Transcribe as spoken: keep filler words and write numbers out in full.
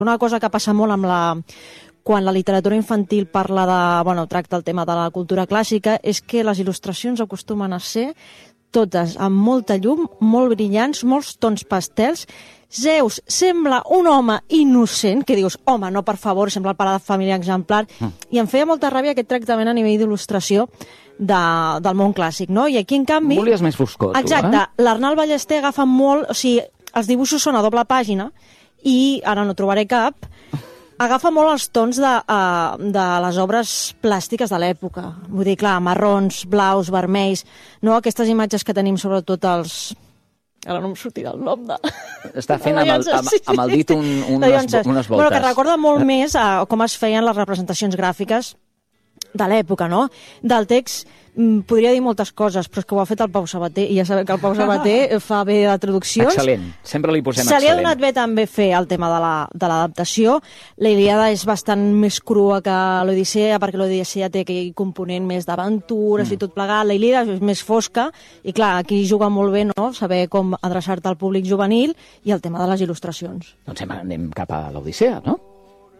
Una cosa que passa molt amb la... quan la literatura infantil parla de... bueno, tracta el tema de la cultura clàssica, és que les il·lustracions acostumen a ser totes amb molta llum, molt brillants, molts tons pastels. Zeus sembla un home innocent, que dius, home, no, per favor, sembla el pare de família exemplar, mm. i em feia molta ràbia aquest tractament a nivell d'il·lustració de, del món clàssic, no? I aquí, en canvi... Volies més foscor, tu, exacte, eh? l'Arnald Ballester agafa molt... O sigui, els dibuixos són a doble pàgina i, ara no trobaré cap, agafa molt els tons de, uh, de les obres plàstiques de l'època. Vull dir, clar, marrons, blaus, vermells, no? Aquestes imatges que tenim sobretot els... Ara no em sortirà el nom de... Està fent amb el, amb, amb el dit un, unes, unes voltes. Bueno, que recorda molt més a com es feien les representacions gràfiques de l'època, no? Del text podria dir moltes coses, però és que ho ha fet el Pau Sabater, i ja sabem que el Pau Sabater fa bé de traduccions. Excel·lent, sempre li posem excel·lent. Se li ha excel·lent. donat bé també fer el tema de la, de l'adaptació. La Ilíada és bastant més crua que l'Odissea, perquè l'Odissea té aquell component més d'aventures mm. i tot plegat. La Ilíada és més fosca, i clar, aquí juga molt bé, no?, saber com adreçar-te al públic juvenil i el tema de les il·lustracions. Doncs anem cap a l'Odissea, no?